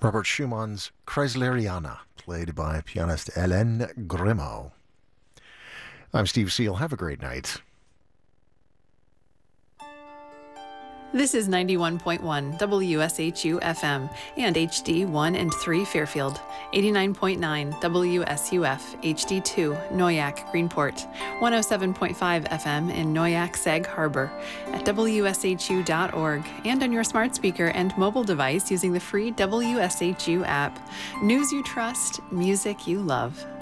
Robert Schumann's Kreisleriana, played by pianist Hélène Grimaud. I'm Steve Seal. Have a great night. This is 91.1 WSHU FM and HD 1 and 3 Fairfield, 89.9 WSUF HD2 Noyak Greenport, 107.5 FM in Noyak Sag Harbor, at WSHU.org, and on your smart speaker and mobile device using the free WSHU app. News you trust, music you love.